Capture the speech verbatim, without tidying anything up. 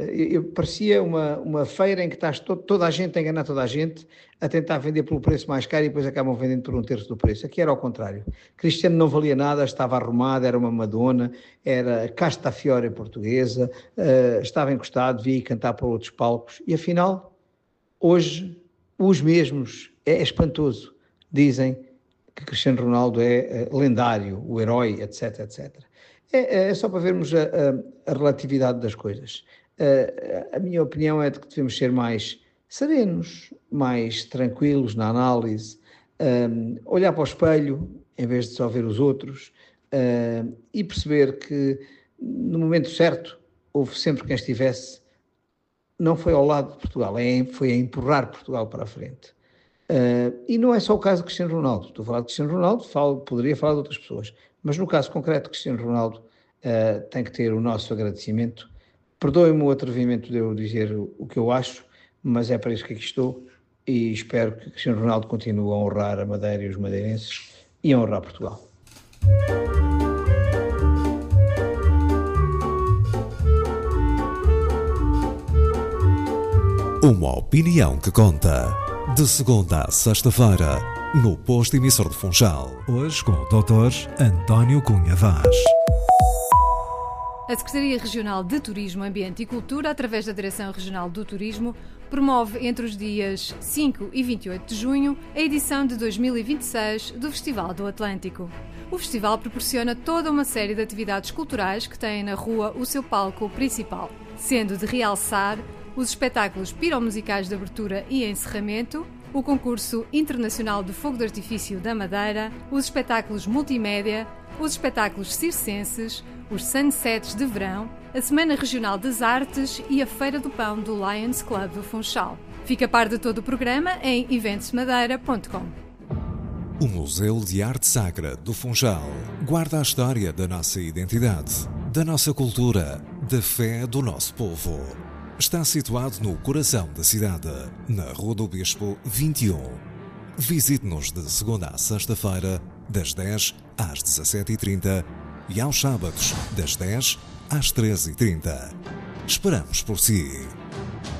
Eu, parecia uma, uma feira em que estás todo, toda a gente a enganar toda a gente, a tentar vender pelo preço mais caro e depois acabam vendendo por um terço do preço. Aqui era ao contrário. Cristiano não valia nada, estava arrumado, era uma Madonna, era casta fiore portuguesa, uh, estava encostado, via cantar para outros palcos e afinal, hoje, os mesmos, é, é espantoso, dizem que Cristiano Ronaldo é uh, lendário, o herói, etc, etcétera. É, é só para vermos a, a, a relatividade das coisas. Uh, a minha opinião é de que devemos ser mais serenos, mais tranquilos na análise, uh, olhar para o espelho em vez de só ver os outros uh, e perceber que no momento certo houve sempre quem estivesse, não foi ao lado de Portugal, é, foi a empurrar Portugal para a frente. Uh, e não é só o caso de Cristiano Ronaldo. Estou a falar de Cristiano Ronaldo, falo, poderia falar de outras pessoas, mas no caso concreto de Cristiano Ronaldo uh, tem que ter o nosso agradecimento. Perdoem-me o atrevimento de eu dizer o que eu acho, mas é para isso que aqui estou e espero que Cristiano Ronaldo continue a honrar a Madeira e os madeirenses e a honrar Portugal. Uma opinião que conta. De segunda a sexta-feira, no posto emissor de Funchal. Hoje com o doutor António Cunha Vaz. A Secretaria Regional de Turismo, Ambiente e Cultura, através da Direção Regional do Turismo, promove entre os dias cinco e vinte e oito de junho a edição de dois mil e vinte e seis do Festival do Atlântico. O festival proporciona toda uma série de atividades culturais que têm na rua o seu palco principal, sendo de realçar os espetáculos piromusicais de abertura e encerramento, o concurso internacional de fogo de artifício da Madeira, os espetáculos multimédia, os espetáculos circenses, os sunsets de verão, a Semana Regional das Artes e a Feira do Pão do Lions Club do Funchal. Fica a par de todo o programa em eventos madeira ponto com. O Museu de Arte Sacra do Funchal guarda a história da nossa identidade, da nossa cultura, da fé do nosso povo. Está situado no coração da cidade, na Rua do Bispo vinte e um. Visite-nos de segunda a sexta-feira, das dez às dezassete e trinta e aos sábados, das dez às treze e trinta. Esperamos por si.